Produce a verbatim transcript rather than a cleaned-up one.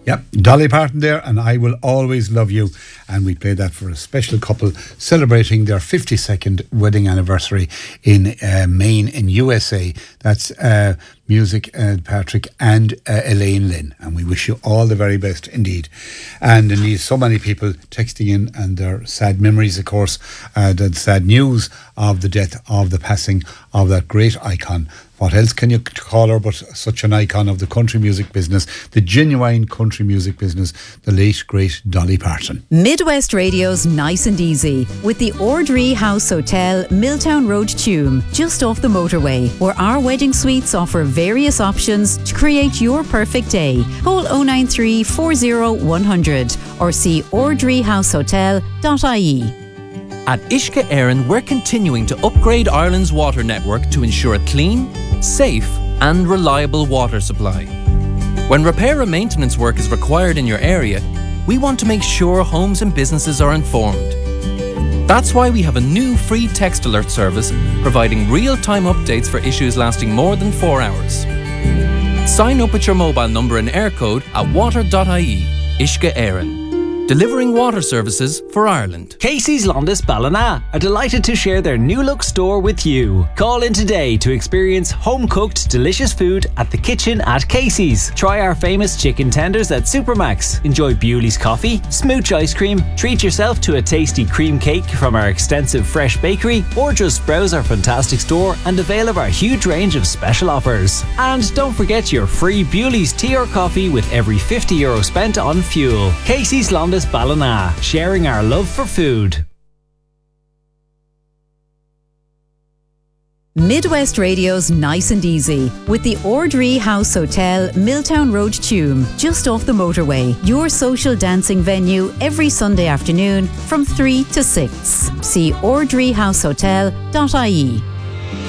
Yep, Dolly Parton there, and I Will Always Love You. And we played that for a special couple celebrating their fifty-second wedding anniversary in uh, Maine in U S A. That's uh, Music, uh, Patrick and uh, Elaine Lynn. And we wish you all the very best indeed. And indeed, so many people texting in and their sad memories, of course, uh, the sad news of the death of the passing of that great icon. What else can you call her but such an icon of the country music business, the genuine country music business, the late, great Dolly Parton. Midwest Radio's Nice and Easy with the Ordree House Hotel, Milltown Road, Tuam, just off the motorway, where our wedding suites offer various options to create your perfect day. Call oh nine three, four oh, one hundred or see ordree house hotel dot I E. At Uisce Éireann, we're continuing to upgrade Ireland's water network to ensure a clean, safe and reliable water supply. When repair and maintenance work is required in your area, we want to make sure homes and businesses are informed. That's why we have a new free text alert service providing real-time updates for issues lasting more than four hours. Sign up with your mobile number and air code at water dot I E. Uisce Éireann. Delivering water services for Ireland. Casey's Londis Ballina are delighted to share their new look store with you. Call in today to experience home-cooked delicious food at the kitchen at Casey's. Try our famous chicken tenders at Supermax. Enjoy Bewley's coffee, smooch ice cream, treat yourself to a tasty cream cake from our extensive fresh bakery, or just browse our fantastic store and avail of our huge range of special offers. And don't forget your free Bewley's tea or coffee with every fifty euro spent on fuel. Casey's Londis Ballina, sharing our love for food. Midwest Radio's Nice and Easy with the Ordree House Hotel, Milltown Road, Tuam, just off the motorway. Your social dancing venue every Sunday afternoon from three to six. See ordree house hotel dot I E.